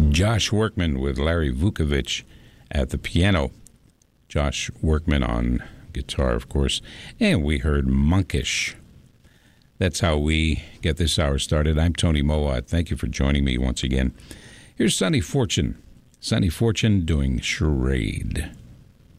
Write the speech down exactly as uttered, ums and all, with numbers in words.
Josh Workman with Larry Vukovich at the piano. Josh Workman on guitar, of course. And we heard Monkish. That's how we get this hour started. I'm Tony Mowat. Thank you for joining me once again. Here's Sonny Fortune. Sonny Fortune doing Charade.